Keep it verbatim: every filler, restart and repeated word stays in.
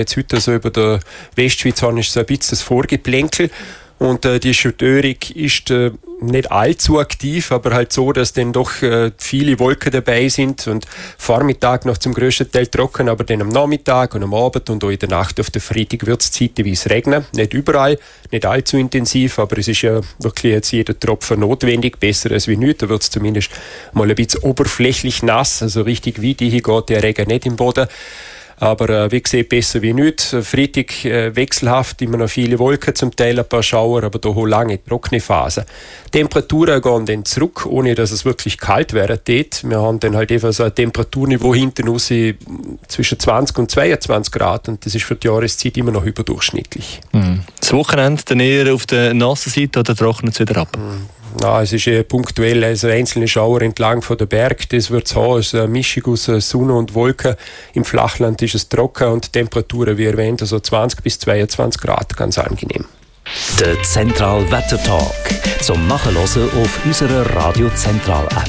Jetzt heute so über der Westschweiz haben ist so ein bisschen das Vorgeplänkel. Und äh, die Störung ist äh, nicht allzu aktiv, aber halt so, dass dann doch äh, viele Wolken dabei sind und Vormittag noch zum grössten Teil trocken, aber dann am Nachmittag und am Abend und auch in der Nacht auf der Freitag wird es zeitweise regnen. Nicht überall, nicht allzu intensiv, aber es ist ja wirklich jetzt jeder Tropfen notwendig, besser als wie nichts. Da wird es zumindest mal ein bisschen oberflächlich nass, also richtig wie die hier geht der Regen nicht im Boden. Aber äh, wie gesagt, besser wie nichts. Freitag äh, wechselhaft, immer noch viele Wolken, zum Teil ein paar Schauer, aber da auch lange trockene Phasen. Temperaturen gehen dann zurück, ohne dass es wirklich kalt werden tät. Wir haben dann halt einfach so ein Temperaturniveau hinten raus zwischen zwanzig und zweiundzwanzig Grad und das ist für die Jahreszeit immer noch überdurchschnittlich. Mhm. Das Wochenende dann eher auf der nassen Seite oder trocknet es wieder ab? Mhm. Ja, es ist eher punktuell, also einzelne Schauer entlang von der Berg, das wird es haben, es ist eine Mischung aus Sonne und Wolken. Im Flachland ist es trocken und Temperaturen, wie erwähnt, also zwanzig bis zweiundzwanzig Grad, ganz angenehm. Der Zentral Wetter Talk zum Nachhören auf unserer Radio Zentral App.